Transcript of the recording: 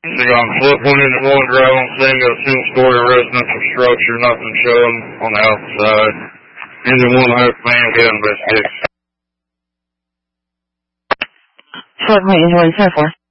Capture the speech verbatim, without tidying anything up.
They got flip one into one drive on scene, got a single story residential structure, nothing showing on the outside. Engine one half man, get investigation. Short range, what is that for?